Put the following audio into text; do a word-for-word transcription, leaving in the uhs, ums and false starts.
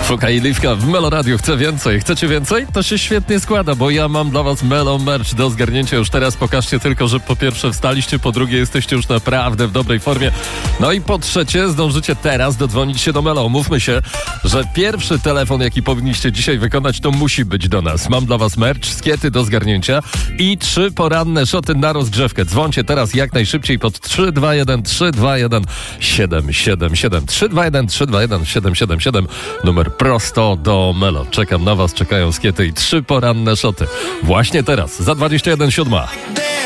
Fuka i Liwka w Melo Radio. Chcę więcej. Chcecie więcej? To się świetnie składa, bo ja mam dla was Melo Merch do zgarnięcia już teraz. Pokażcie tylko, że po pierwsze wstaliście, po drugie jesteście już naprawdę w dobrej formie. No i po trzecie zdążycie teraz dodzwonić się do Melo. Mówmy się, że pierwszy telefon, jaki powinniście dzisiaj wykonać, to musi być do nas. Mam dla was merch, skiety do zgarnięcia i trzy poranne szoty na rozgrzewkę. Dzwońcie teraz jak najszybciej pod trzy dwa jeden trzy dwa jeden siedem siedem siedem. trzy dwa jeden trzy dwa jeden siedem siedem siedem. Numer prosto do Melo. Czekam na was, czekają skiety i trzy poranne szoty. Właśnie teraz, za dwadzieścia jeden siódma.